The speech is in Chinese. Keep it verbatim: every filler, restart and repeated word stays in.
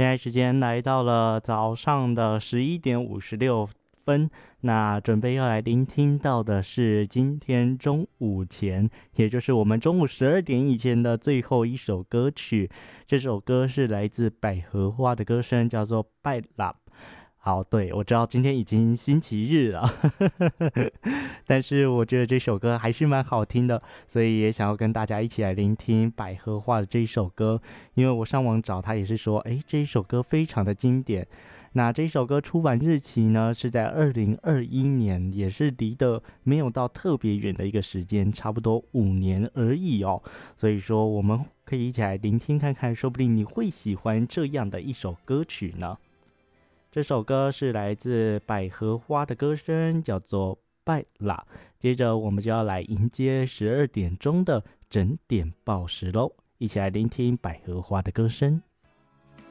现在时间来到了早上的十一点五十六分，那准备要来聆听到的是今天中午前，也就是我们中午十二点以前的最后一首歌曲。这首歌是来自百合花的歌声，叫做《拜拉》。好，对，我知道今天已经星期日了但是我觉得这首歌还是蛮好听的，所以也想要跟大家一起来聆听百合花的这一首歌。因为我上网找他也是说，诶，这一首歌非常的经典。那这首歌出版日期呢是在二零二一年，也是离得没有到特别远的一个时间，差不多五年而已哦。所以说我们可以一起来聆听看看，说不定你会喜欢这样的一首歌曲呢。这首歌是来自百合花的歌声，叫做拜啦。接着我们就要来迎接十二点钟的整点报时喽，一起来聆听百合花的歌声。